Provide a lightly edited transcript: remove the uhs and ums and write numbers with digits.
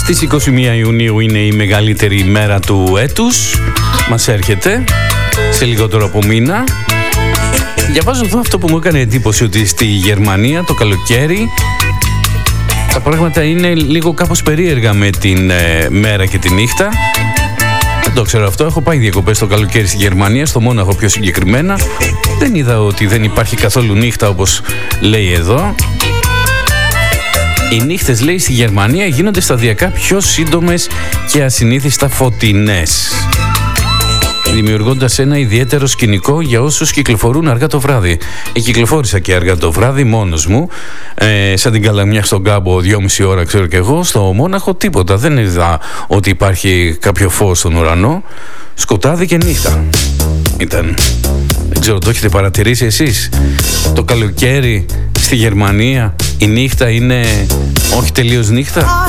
Στις 21 Ιουνίου είναι η μεγαλύτερη ημέρα του έτους. Μας έρχεται σε λιγότερο από μήνα. Διαβάζω εδώ αυτό που μου έκανε εντύπωση, ότι στη Γερμανία το καλοκαίρι τα πράγματα είναι λίγο κάπως περίεργα με την μέρα και τη νύχτα. Δεν το ξέρω αυτό. Έχω πάει διακοπές το καλοκαίρι στη Γερμανία, στο Μόναχο πιο συγκεκριμένα. Δεν είδα ότι δεν υπάρχει καθόλου νύχτα όπως λέει εδώ. Οι νύχτες, λέει, στη Γερμανία γίνονται σταδιακά πιο σύντομες και ασυνήθιστα φωτεινές, δημιουργώντας ένα ιδιαίτερο σκηνικό για όσους κυκλοφορούν αργά το βράδυ. Κυκλοφόρησα και αργά το βράδυ μόνος μου, σαν την καλαμιά στον κάμπο, 2,5 ώρα ξέρω και εγώ. Στο Μόναχο τίποτα, δεν είδα ότι υπάρχει κάποιο φως στον ουρανό. Σκοτάδι και νύχτα ήταν. Δεν ξέρω, το έχετε παρατηρήσει εσείς? Το καλοκαίρι στη Γερμανία η νύχτα είναι όχι τελείως νύχτα.